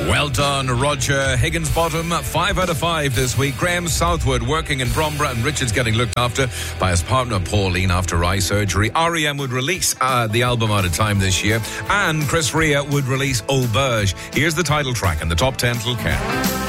Well done, Roger Higginsbottom. 5 out of 5 this week. Graham Southwood working in Bromborough, and Richard's getting looked after by his partner Pauline after eye surgery. R.E.M. would release the album Out of Time this year, and Chris Rea would release Auberge. Here's the title track in the top 10 till Ken.